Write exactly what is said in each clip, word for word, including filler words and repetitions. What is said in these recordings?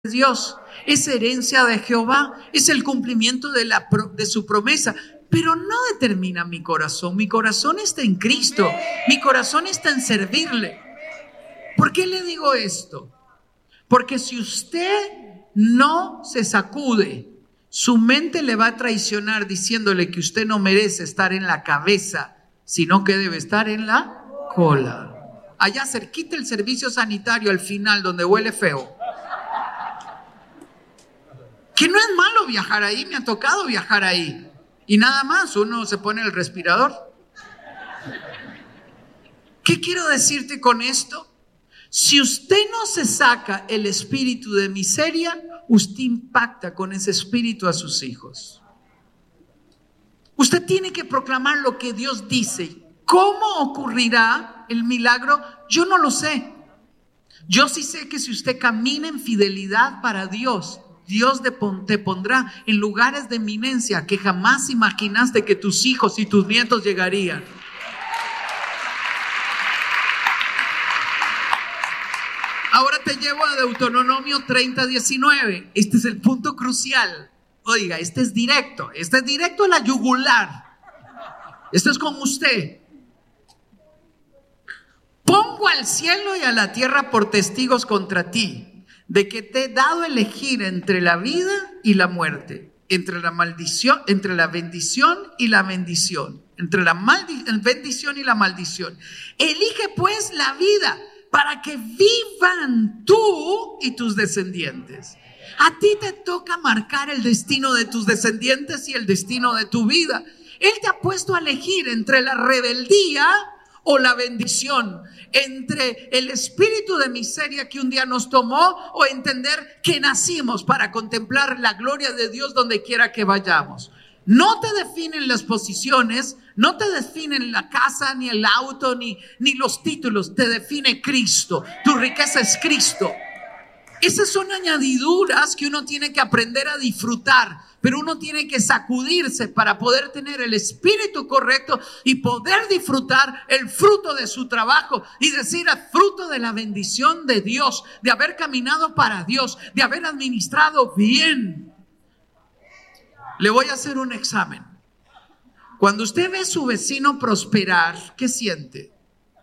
Dios, es herencia de Jehová, es el cumplimiento de, la, de su promesa, pero no determina mi corazón. Mi corazón está en Cristo, mi corazón está en servirle. ¿Por qué le digo esto? Porque si usted no se sacude, su mente le va a traicionar diciéndole que usted no merece estar en la cabeza, sino que debe estar en la cola. Allá cerquita el servicio sanitario al final, donde huele feo. Que no es malo viajar ahí, me ha tocado viajar ahí. Y nada más, uno se pone el respirador. ¿Qué quiero decirte con esto? Si usted no se saca el espíritu de miseria, usted impacta con ese espíritu a sus hijos. Usted tiene que proclamar lo que Dios dice. ¿Cómo ocurrirá el milagro? Yo no lo sé. Yo sí sé que si usted camina en fidelidad para Dios, Dios te pondrá en lugares de eminencia que jamás imaginaste que tus hijos y tus nietos llegarían. Ahora te llevo a Deuteronomio treinta, diecinueve. Este es el punto crucial. Oiga, este es directo. Este es directo a la yugular. Esto es con usted. Pongo al cielo y a la tierra por testigos contra ti, de que te he dado a elegir entre la vida y la muerte, entre la maldición, entre la bendición y la bendición, entre la maldi- bendición y la maldición. Elige pues la vida para que vivan tú y tus descendientes. A ti te toca marcar el destino de tus descendientes y el destino de tu vida. Él te ha puesto a elegir entre la rebeldía o la bendición, entre el espíritu de miseria que un día nos tomó o entender que nacimos para contemplar la gloria de Dios donde quiera que vayamos. No te definen las posiciones, no te definen la casa, ni el auto, ni, ni los títulos, te define Cristo. Tu riqueza es Cristo. Esas son añadiduras que uno tiene que aprender a disfrutar, pero uno tiene que sacudirse para poder tener el espíritu correcto y poder disfrutar el fruto de su trabajo y decir el fruto de la bendición de Dios, de haber caminado para Dios, de haber administrado bien. Le voy a hacer un examen. Cuando usted ve a su vecino prosperar, ¿qué siente?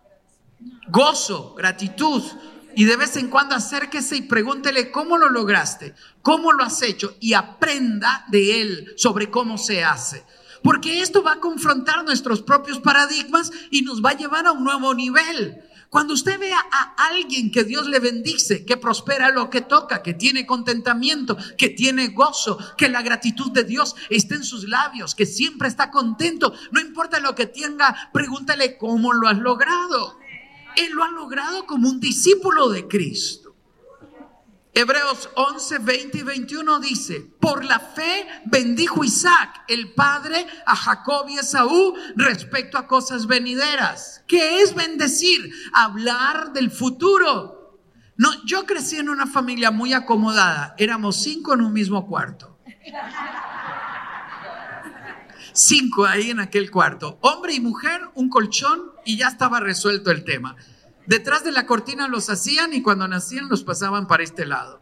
Gozo, gratitud. Y de vez en cuando acérquese y pregúntele cómo lo lograste, cómo lo has hecho, y aprenda de él sobre cómo se hace. Porque esto va a confrontar nuestros propios paradigmas y nos va a llevar a un nuevo nivel. Cuando usted vea a alguien que Dios le bendice, que prospera lo que toca, que tiene contentamiento, que tiene gozo, que la gratitud de Dios está en sus labios, que siempre está contento, no importa lo que tenga, pregúntale cómo lo has logrado. Él lo ha logrado como un discípulo de Cristo. Hebreos once, veinte y veintiuno dice: por la fe bendijo Isaac, el padre, a Jacob y Esaú respecto a cosas venideras. ¿Qué es bendecir? Hablar del futuro. No, yo crecí en una familia muy acomodada. Éramos cinco en un mismo cuarto. Cinco ahí en aquel cuarto, hombre y mujer, un colchón, y ya estaba resuelto el tema. Detrás de la cortina los hacían y cuando nacían los pasaban para este lado.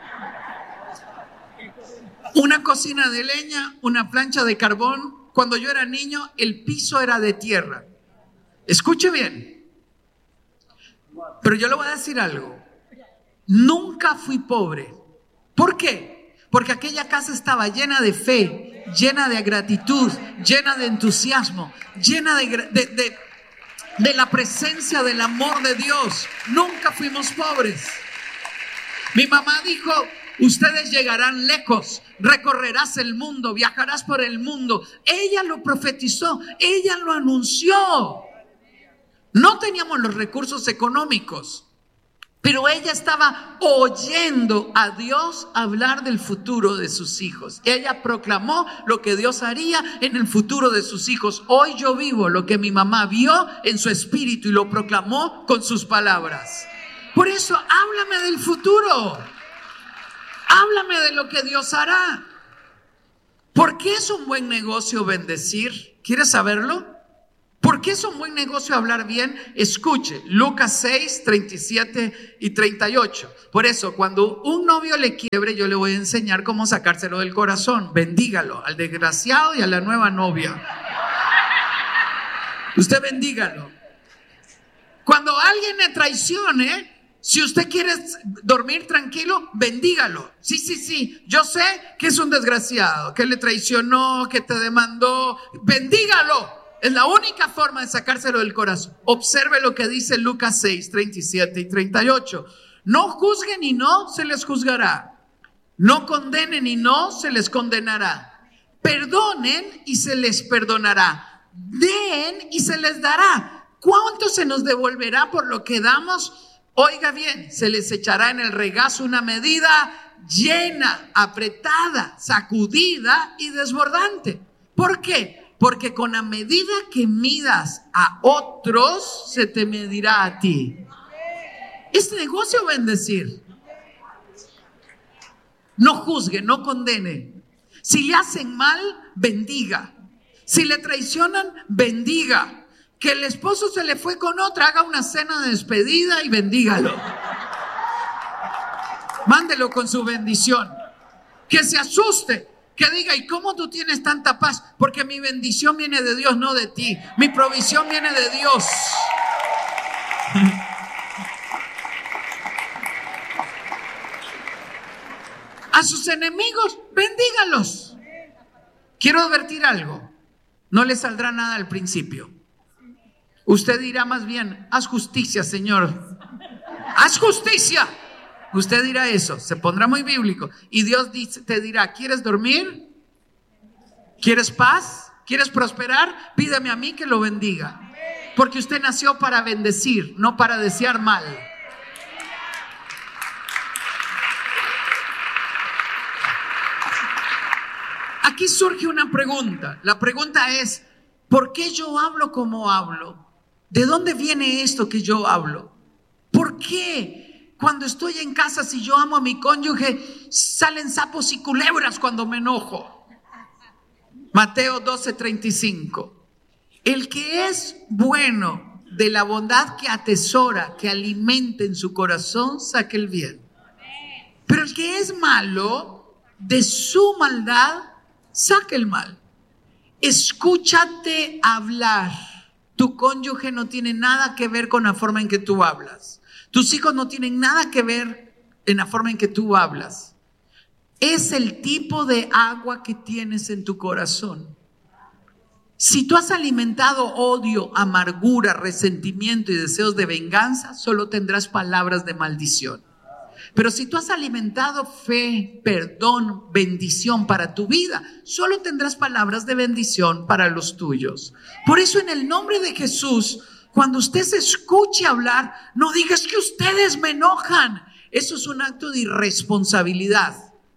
Una cocina de leña, una plancha de carbón. Cuando yo era niño, el piso era de tierra. Escuche bien. Pero yo le voy a decir algo. Nunca fui pobre. ¿Por qué? Porque aquella casa estaba llena de fe, llena de gratitud, llena de entusiasmo, llena de, de, de, de la presencia del amor de Dios. Nunca fuimos pobres. Mi mamá dijo: ustedes llegarán lejos, recorrerás el mundo, viajarás por el mundo. Ella lo profetizó, ella lo anunció. No teníamos los recursos económicos, pero ella estaba oyendo a Dios hablar del futuro de sus hijos. Ella proclamó lo que Dios haría en el futuro de sus hijos. Hoy yo vivo lo que mi mamá vio en su espíritu y lo proclamó con sus palabras. Por eso, háblame del futuro. Háblame de lo que Dios hará. ¿Por qué es un buen negocio bendecir? ¿Quieres saberlo? ¿Por ¿Por qué es un buen negocio hablar bien? Escuche, Lucas seis, treinta y siete y treinta y ocho. Por eso, cuando un novio le quiebre, yo le voy a enseñar cómo sacárselo del corazón. Bendígalo al desgraciado y a la nueva novia. Usted bendígalo. Cuando alguien le traicione, si usted quiere dormir tranquilo, bendígalo. Sí, sí, sí, yo sé que es un desgraciado, que le traicionó, que te demandó. Bendígalo. Es la única forma de sacárselo del corazón. Observe lo que dice Lucas seis, treinta y siete y treinta y ocho. No juzguen y no se les juzgará. No condenen y no se les condenará. Perdonen y se les perdonará. Den y se les dará. ¿Cuánto se nos devolverá por lo que damos? Oiga bien, se les echará en el regazo una medida llena, apretada, sacudida y desbordante. ¿Por qué? Porque con la medida que midas a otros, se te medirá a ti. Es negocio bendecir. No juzgue, no condene. Si le hacen mal, bendiga. Si le traicionan, bendiga. Que el esposo se le fue con otra, haga una cena de despedida y bendígalo. Mándelo con su bendición. Que se asuste. Que diga, ¿y cómo tú tienes tanta paz? Porque mi bendición viene de Dios, no de ti. Mi provisión viene de Dios. A sus enemigos, bendígalos. Quiero advertir algo. No le saldrá nada al principio. Usted dirá más bien, haz justicia, Señor. Haz justicia. Usted dirá eso, se pondrá muy bíblico. Y Dios dice, te dirá, ¿quieres dormir? ¿Quieres paz? ¿Quieres prosperar? Pídeme a mí que lo bendiga. Porque usted nació para bendecir, no para desear mal. Aquí surge una pregunta. La pregunta es, ¿por qué yo hablo como hablo? ¿De dónde viene esto que yo hablo? ¿Por qué? Cuando estoy en casa, si yo amo a mi cónyuge, salen sapos y culebras cuando me enojo. Mateo doce, treinta y cinco. El que es bueno de la bondad que atesora, que alimenta en su corazón, saque el bien. Pero el que es malo, de su maldad, saque el mal. Escúchate hablar. Tu cónyuge no tiene nada que ver con la forma en que tú hablas. Tus hijos no tienen nada que ver en la forma en que tú hablas. Es el tipo de agua que tienes en tu corazón. Si tú has alimentado odio, amargura, resentimiento y deseos de venganza, solo tendrás palabras de maldición. Pero si tú has alimentado fe, perdón, bendición para tu vida, solo tendrás palabras de bendición para los tuyos. Por eso, en el nombre de Jesús, cuando usted se escuche hablar, no digas que ustedes me enojan. Eso es un acto de irresponsabilidad.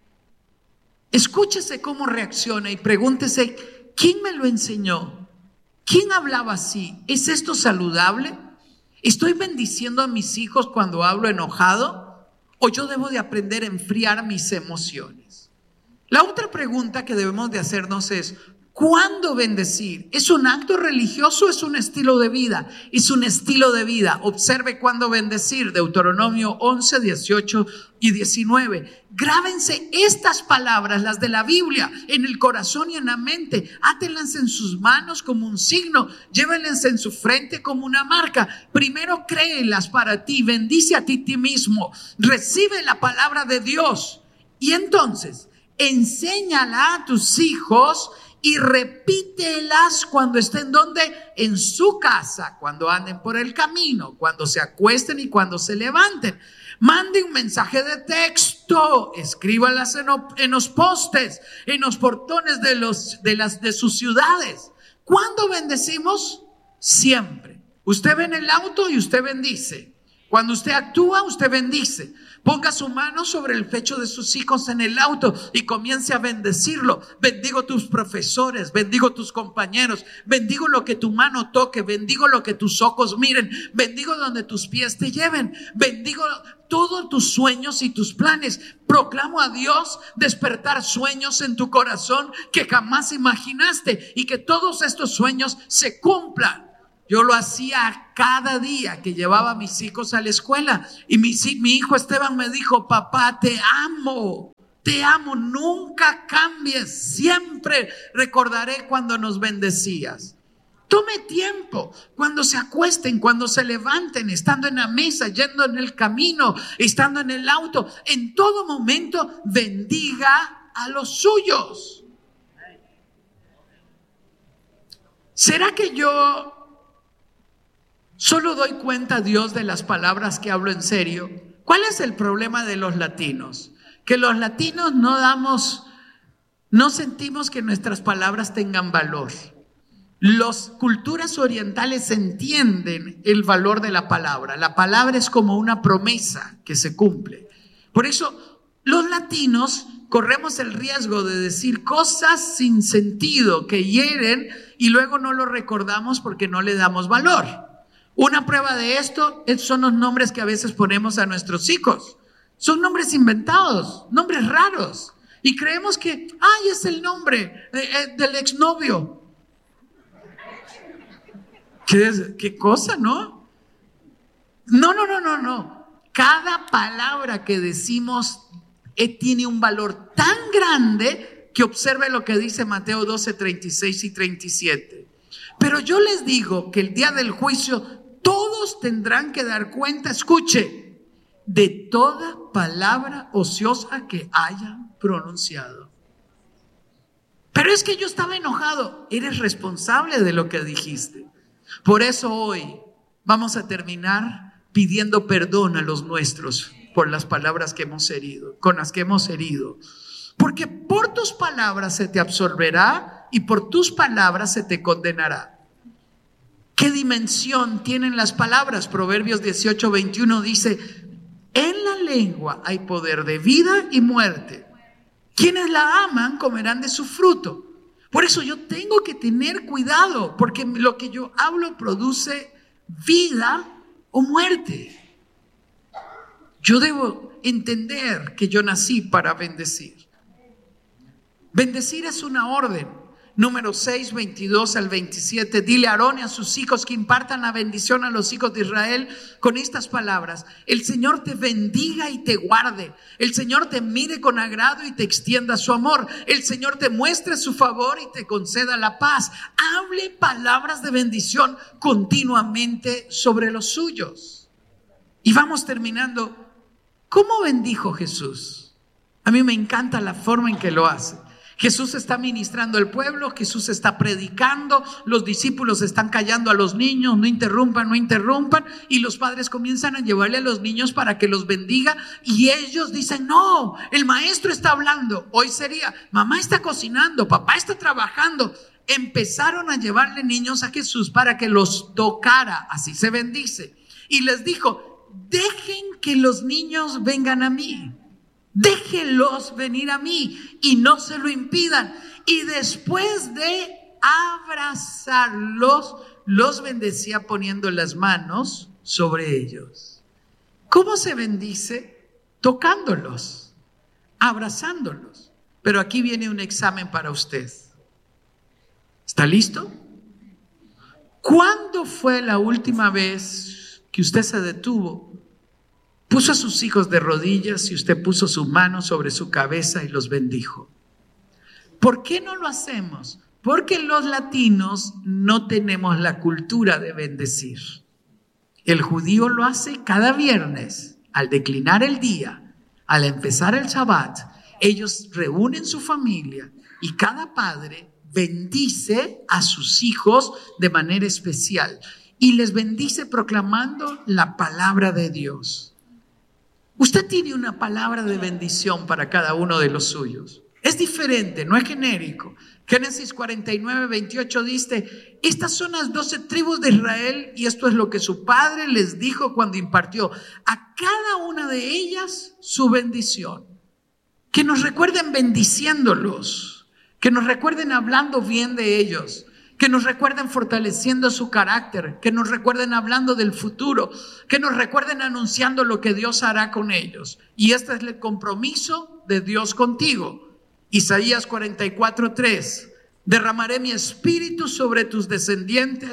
Escúchese cómo reacciona y pregúntese, ¿quién me lo enseñó? ¿Quién hablaba así? ¿Es esto saludable? ¿Estoy bendiciendo a mis hijos cuando hablo enojado? ¿O yo debo de aprender a enfriar mis emociones? La otra pregunta que debemos de hacernos es, ¿cuándo bendecir? ¿Es un acto religioso o es un estilo de vida? Es un estilo de vida. Observe cuándo bendecir. Deuteronomio once, dieciocho y diecinueve. Grábense estas palabras, las de la Biblia, en el corazón y en la mente. Átenlas en sus manos como un signo. Llévenlas en su frente como una marca. Primero créelas para ti. Bendice a ti, ti mismo. Recibe la palabra de Dios. Y entonces, enséñala a tus hijos y repítelas cuando estén ¿dónde? En su casa, cuando anden por el camino, cuando se acuesten y cuando se levanten. Mande un mensaje de texto, escríbalas en, en los postes, en los portones de, los, de, las, de sus ciudades. ¿Cuándo bendecimos? Siempre. Usted ve en el auto y usted bendice. Cuando usted actúa, usted bendice. Ponga su mano sobre el pecho de sus hijos en el auto y comience a bendecirlo. Bendigo tus profesores, bendigo tus compañeros, bendigo lo que tu mano toque, bendigo lo que tus ojos miren, bendigo donde tus pies te lleven, bendigo todos tus sueños y tus planes. Proclamo a Dios despertar sueños en tu corazón que jamás imaginaste y que todos estos sueños se cumplan. Yo lo hacía cada día que llevaba a mis hijos a la escuela. Y mi, mi hijo Esteban me dijo: papá, te amo, te amo, nunca cambies, siempre recordaré cuando nos bendecías. Tome tiempo, cuando se acuesten, cuando se levanten, estando en la mesa, yendo en el camino, estando en el auto, en todo momento bendiga a los suyos. ¿Será que yo solo doy cuenta a Dios de las palabras que hablo en serio? ¿Cuál es el problema de los latinos? Que los latinos no damos, no sentimos que nuestras palabras tengan valor. Las culturas orientales entienden el valor de la palabra. La palabra es como una promesa que se cumple. Por eso los latinos corremos el riesgo de decir cosas sin sentido que hieren y luego no lo recordamos porque no le damos valor. Una prueba de esto son los nombres que a veces ponemos a nuestros hijos. Son nombres inventados, nombres raros. Y creemos que, ay, es el nombre eh, eh, del exnovio. ¿Qué, es? ¿Qué cosa, no? No, no, no, no, no. Cada palabra que decimos eh, tiene un valor tan grande que observe lo que dice Mateo doce, treinta y seis y treinta y siete. Pero yo les digo que el día del juicio todos tendrán que dar cuenta, escuche, de toda palabra ociosa que hayan pronunciado. Pero es que yo estaba enojado. Eres responsable de lo que dijiste. Por eso hoy vamos a terminar pidiendo perdón a los nuestros por las palabras que hemos herido, con las que hemos herido. Porque por tus palabras se te absolverá y por tus palabras se te condenará. ¿Qué dimensión tienen las palabras? Proverbios dieciocho, veintiuno dice: en la lengua hay poder de vida y muerte. Quienes la aman comerán de su fruto. Por eso yo tengo que tener cuidado, porque lo que yo hablo produce vida o muerte. Yo debo entender que yo nací para bendecir. Bendecir es una orden. Número seis, veintidós al veintisiete. Dile a Aarón y a sus hijos que impartan la bendición a los hijos de Israel con estas palabras: el Señor te bendiga y te guarde. El Señor te mire con agrado y te extienda su amor. El Señor te muestre su favor y te conceda la paz. Hable palabras de bendición continuamente sobre los suyos. Y vamos terminando. ¿Cómo bendijo Jesús? A mí me encanta la forma en que lo hace. Jesús está ministrando al pueblo, Jesús está predicando, los discípulos están callando a los niños: no interrumpan, no interrumpan, y los padres comienzan a llevarle a los niños para que los bendiga, y ellos dicen: no, el maestro está hablando. Hoy sería: mamá está cocinando, papá está trabajando. Empezaron a llevarle niños a Jesús para que los tocara, así se bendice, y les dijo: dejen que los niños vengan a mí. Déjenlos venir a mí y no se lo impidan. Y después de abrazarlos, los bendecía poniendo las manos sobre ellos. ¿Cómo se bendice? Tocándolos, abrazándolos. Pero aquí viene un examen para usted. ¿Está listo? ¿Cuándo fue la última vez que usted se detuvo, puso a sus hijos de rodillas y usted puso su mano sobre su cabeza y los bendijo? ¿Por qué no lo hacemos? Porque los latinos no tenemos la cultura de bendecir. El judío lo hace cada viernes, al declinar el día, al empezar el Shabbat. Ellos reúnen su familia y cada padre bendice a sus hijos de manera especial y les bendice proclamando la palabra de Dios. Usted tiene una palabra de bendición para cada uno de los suyos. Es diferente, no es genérico. Génesis cuarenta y nueve, veintiocho dice: estas son las doce tribus de Israel y esto es lo que su padre les dijo cuando impartió a cada una de ellas su bendición. Que nos recuerden bendiciéndolos, que nos recuerden hablando bien de ellos, que nos recuerden fortaleciendo su carácter, que nos recuerden hablando del futuro, que nos recuerden anunciando lo que Dios hará con ellos. Y este es el compromiso de Dios contigo. Isaías cuarenta y cuatro, tres: derramaré mi espíritu sobre tus descendientes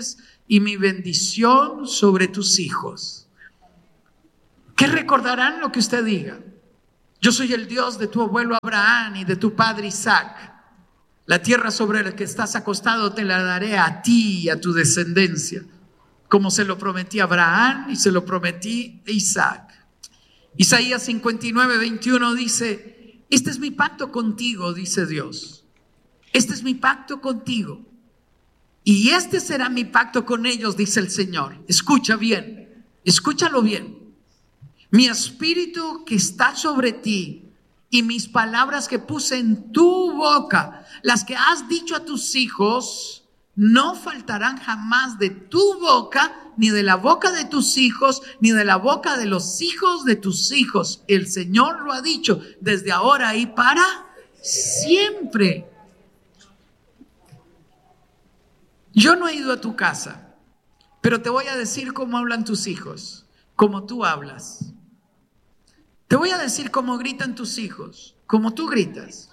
y mi bendición sobre tus hijos. ¿Qué recordarán lo que usted diga? Yo soy el Dios de tu abuelo Abraham y de tu padre Isaac. La tierra sobre la que estás acostado te la daré a ti y a tu descendencia, como se lo prometí a Abraham y se lo prometí a Isaac. Isaías cincuenta y nueve, veintiuno dice: este es mi pacto contigo, dice Dios. Este es mi pacto contigo. Y este será mi pacto con ellos, dice el Señor. Escucha bien, escúchalo bien. Mi espíritu que está sobre ti y mis palabras que puse en tu boca, las que has dicho a tus hijos, no faltarán jamás de tu boca, ni de la boca de tus hijos, ni de la boca de los hijos de tus hijos. El Señor lo ha dicho desde ahora y para siempre. Yo no he ido a tu casa, pero te voy a decir cómo hablan tus hijos, como tú hablas. Te voy a decir cómo gritan tus hijos, como tú gritas.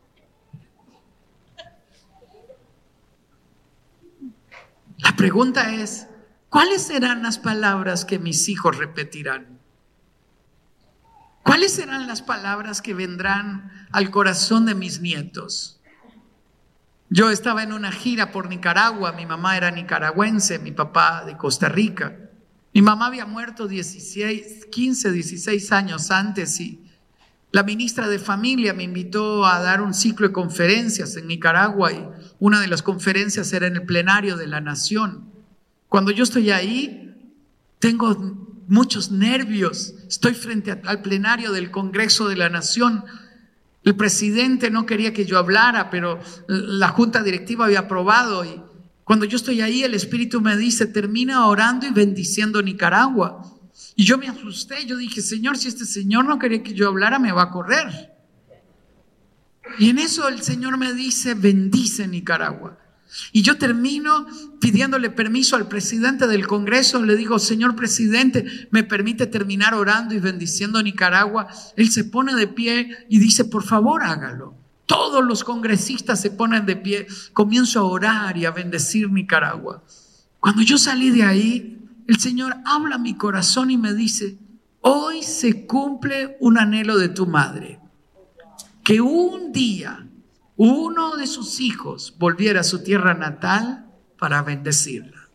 La pregunta es, ¿cuáles serán las palabras que mis hijos repetirán? ¿Cuáles serán las palabras que vendrán al corazón de mis nietos? Yo estaba en una gira por Nicaragua, mi mamá era nicaragüense, mi papá de Costa Rica. Mi mamá había muerto dieciséis, quince, dieciséis años antes y la ministra de Familia me invitó a dar un ciclo de conferencias en Nicaragua y una de las conferencias era en el plenario de la Nación. Cuando yo estoy ahí, tengo muchos nervios. Estoy frente al plenario del Congreso de la Nación. El presidente no quería que yo hablara, pero la junta directiva había aprobado y cuando yo estoy ahí, el Espíritu me dice, termina orando y bendiciendo Nicaragua. Y yo me asusté, yo dije, Señor, si este Señor no quería que yo hablara, me va a correr. Y en eso el Señor me dice, bendice Nicaragua. Y yo termino pidiéndole permiso al presidente del Congreso, le digo, Señor presidente, ¿me permite terminar orando y bendiciendo Nicaragua? Él se pone de pie y dice, por favor, hágalo. Todos los congresistas se ponen de pie, comienzo a orar y a bendecir Nicaragua. Cuando yo salí de ahí, el Señor habla a mi corazón y me dice, hoy se cumple un anhelo de tu madre, que un día uno de sus hijos volviera a su tierra natal para bendecirla.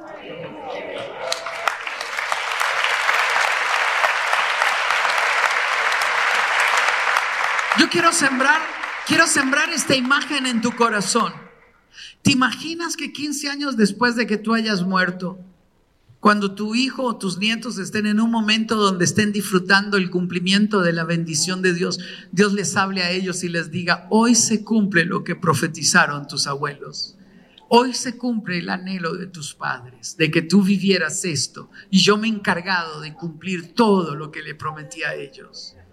Yo quiero sembrar Quiero sembrar esta imagen en tu corazón. ¿Te imaginas que quince años después de que tú hayas muerto, cuando tu hijo o tus nietos estén en un momento donde estén disfrutando el cumplimiento de la bendición de Dios, Dios les hable a ellos y les diga, hoy se cumple lo que profetizaron tus abuelos? Hoy se cumple el anhelo de tus padres, de que tú vivieras esto, y yo me he encargado de cumplir todo lo que le prometí a ellos.